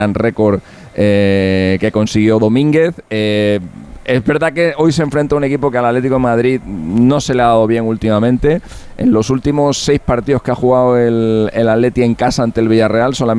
récord que consiguió Domínguez. Es verdad que hoy se enfrenta a un equipo que al Atlético de Madrid no se le ha dado bien últimamente. En los últimos 6 partidos que ha jugado el Atleti en casa ante el Villarreal solamente